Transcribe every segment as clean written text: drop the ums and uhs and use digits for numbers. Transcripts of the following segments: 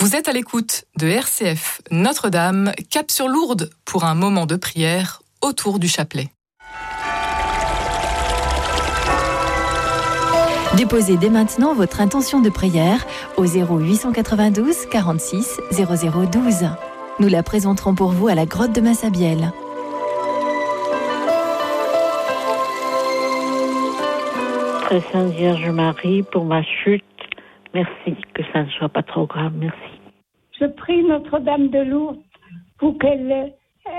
Vous êtes à l'écoute de RCF Notre-Dame, cap sur Lourdes pour un moment de prière autour du chapelet. Déposez dès maintenant votre intention de prière au 0892 46 0012. Nous la présenterons pour vous à la grotte de Massabielle. Très Sainte Vierge Marie, pour ma chute, merci, que ça ne soit pas trop grave, merci. Je prie Notre-Dame de Lourdes pour qu'elle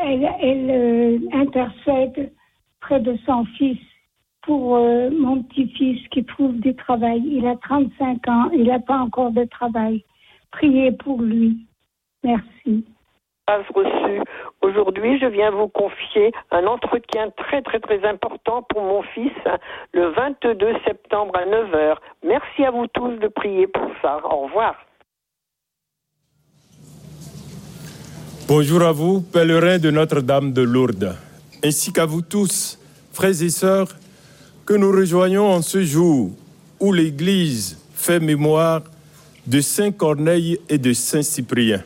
intercède près de son fils pour mon petit-fils qui trouve du travail. Il a 35 ans, il n'a pas encore de travail. Priez pour lui. Merci. Reçu. Aujourd'hui, je viens vous confier un entretien très important pour mon fils le 22 septembre à 9h. Merci à vous tous de prier pour ça. Au revoir. Bonjour à vous, pèlerins de Notre-Dame de Lourdes, ainsi qu'à vous tous, frères et sœurs, que nous rejoignons en ce jour où l'Église fait mémoire de Saint Corneille et de Saint Cyprien.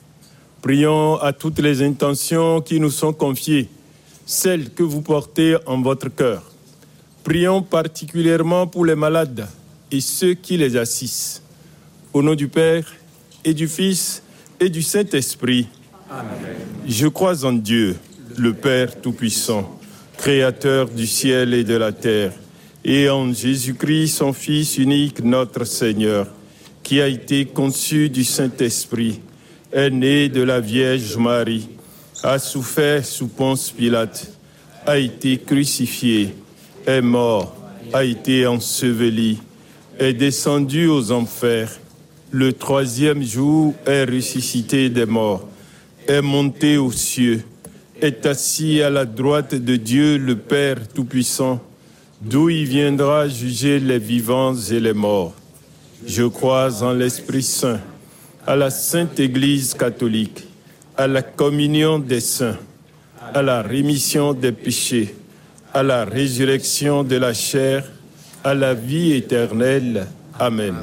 Prions à toutes les intentions qui nous sont confiées, celles que vous portez en votre cœur. Prions particulièrement pour les malades et ceux qui les assistent. Au nom du Père et du Fils et du Saint-Esprit. Amen. Je crois en Dieu, le Père Tout-Puissant, Créateur du ciel et de la terre, et en Jésus-Christ, son Fils unique, notre Seigneur, qui a été conçu du Saint-Esprit, est né de la Vierge Marie, a souffert sous Ponce Pilate, a été crucifié, est mort, a été enseveli, est descendu aux enfers, le troisième jour est ressuscité des morts, est monté aux cieux, est assis à la droite de Dieu le Père Tout-Puissant, d'où il viendra juger les vivants et les morts. Je crois en l'Esprit Saint, à la Sainte Église catholique, à la communion des saints, à la rémission des péchés, à la résurrection de la chair, à la vie éternelle. Amen.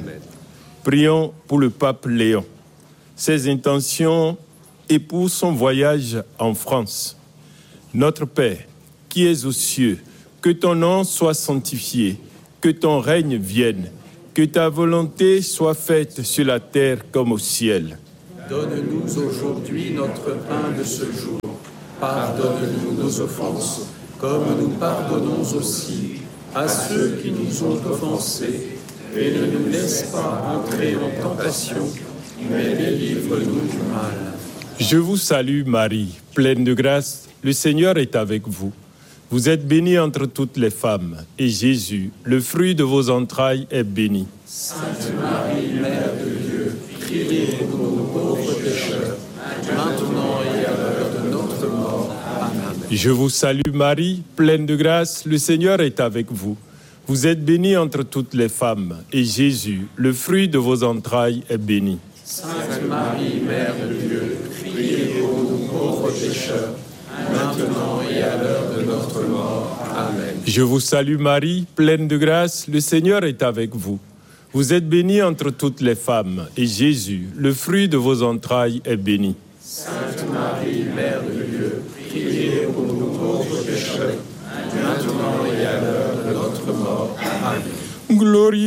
Prions pour le pape Léon. Ses intentions et pour son voyage en France. Notre Père, qui es aux cieux, que ton nom soit sanctifié, que ton règne vienne, que ta volonté soit faite sur la terre comme au ciel. Donne-nous aujourd'hui notre pain de ce jour. Pardonne-nous nos offenses, comme nous pardonnons aussi à ceux qui nous ont offensés. Et ne nous laisse pas entrer en tentation, mais délivre-nous du mal. Je vous salue Marie, pleine de grâce, le Seigneur est avec vous. Vous êtes bénie entre toutes les femmes, et Jésus, le fruit de vos entrailles, est béni. Sainte Marie, Mère de Dieu, priez pour nous pauvres pécheurs, maintenant et à l'heure de notre mort. Amen. Je vous salue Marie, pleine de grâce, le Seigneur est avec vous. Vous êtes bénie entre toutes les femmes, et Jésus, le fruit de vos entrailles, est béni. Sainte Marie, Mère de Dieu, priez pour nous pauvres pécheurs, maintenant et à l'heure de notre mort. Amen. Je vous salue Marie, pleine de grâce, le Seigneur est avec vous. Vous êtes bénie entre toutes les femmes, et Jésus, le fruit de vos entrailles, est béni. Sainte Marie, Mère de Dieu, priez pour nous pauvres pécheurs, maintenant et à l'heure de notre mort. Amen. Gloire